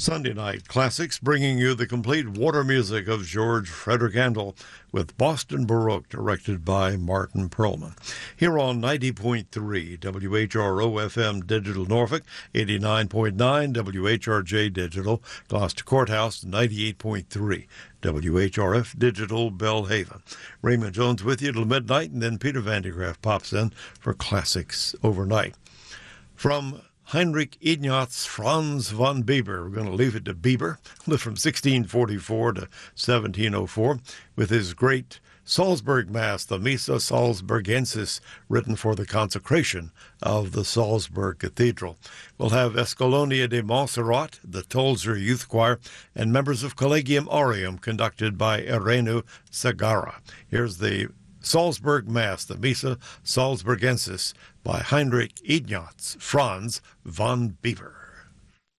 Sunday Night Classics, bringing you the complete water music of George Frederick Handel with Boston Baroque, directed by Martin Perlman. Here on 90.3 WHRO FM Digital Norfolk, 89.9 WHRJ Digital Gloucester Courthouse, 98.3 WHRF Digital Belhaven. Raymond Jones with you till midnight, and then Peter Van de Graaff pops in for Classics Overnight. From Heinrich Ignaz Franz von Bieber. We're going to leave it to Bieber, lived from 1644 to 1704, with his great Salzburg Mass, the Missa Salzburgensis, written for the consecration of the Salzburg Cathedral. We'll have Escalonia de Montserrat, the Tolzer Youth Choir, and members of Collegium Aureum, conducted by Irenu Sagara. Here's the Salzburg Mass, the Missa Salzburgensis, by Heinrich Ignaz Franz von Bieber.